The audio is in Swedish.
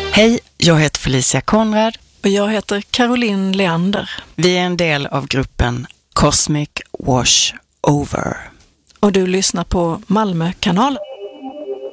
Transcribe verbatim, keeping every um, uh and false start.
Hej, jag heter Felicia Konrad. Och jag heter Caroline Leander. Vi är en del av gruppen Cosmic Wash Over. Och du lyssnar på Malmö-kanalen.